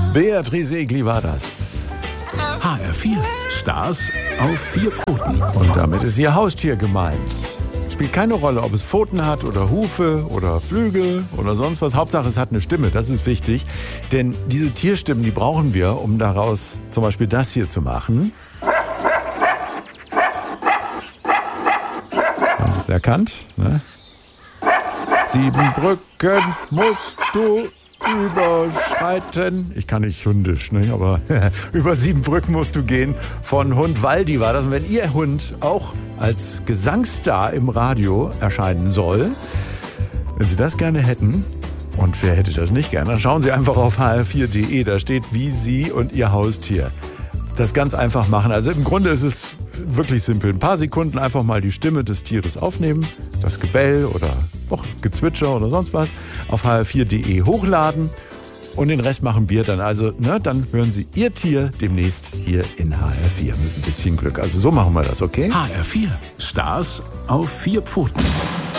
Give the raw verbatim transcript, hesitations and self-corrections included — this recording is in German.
Beatrice Egli war das. H R vier. Stars auf vier Pfoten. Und damit ist ihr Haustier gemeint. Spielt keine Rolle, ob es Pfoten hat oder Hufe oder Flügel oder sonst was. Hauptsache, es hat eine Stimme, das ist wichtig. Denn diese Tierstimmen, die brauchen wir, um daraus zum Beispiel das hier zu machen. Haben Sie es erkannt? Ne? Sieben Brücken musst du überschreiten. Ich kann nicht hundisch, ne? Aber über sieben Brücken musst du gehen. Von Hund Waldi war das. Und wenn Ihr Hund auch als Gesangsstar im Radio erscheinen soll, wenn Sie das gerne hätten, und wer hätte das nicht gerne, dann schauen Sie einfach auf h r vier punkt d e. Da steht, wie Sie und Ihr Haustier das ganz einfach machen. Also im Grunde ist es wirklich simpel. Ein paar Sekunden einfach mal die Stimme des Tieres aufnehmen, das Gebell oder auch Gezwitscher oder sonst was auf h r vier punkt d e hochladen und den Rest machen wir dann. Also ne, dann hören Sie Ihr Tier demnächst hier in H R vier mit ein bisschen Glück. Also so machen wir das, okay? H R vier. Stars auf vier Pfoten.